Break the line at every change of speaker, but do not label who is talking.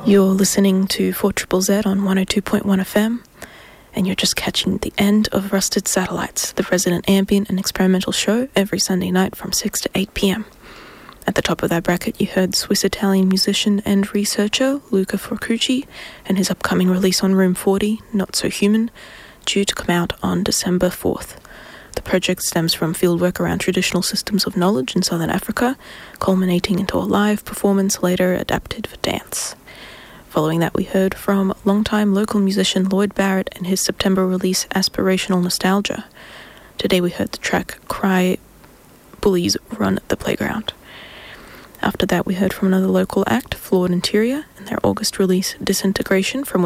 You're listening to 4ZZZ on 102.1 FM, and you're just catching the end of Rusted Satellites, the resident ambient and experimental show every Sunday night from 6 to 8 p.m. At the top of that bracket, you heard Swiss-Italian musician and researcher Luca Forcucci and his upcoming release on Room 40, Not So Human, due to come out on December 4th. The project stems from fieldwork around traditional systems of knowledge in Southern Africa, culminating into a live performance later adapted for dance. Following that, we heard from longtime local musician Lloyd Barrett and his September release Aspirational Nostalgia. Today we heard the track Cry Bullies Run the Playground. After that, we heard from another local act, Flawed Interior, and their August release Disintegration, from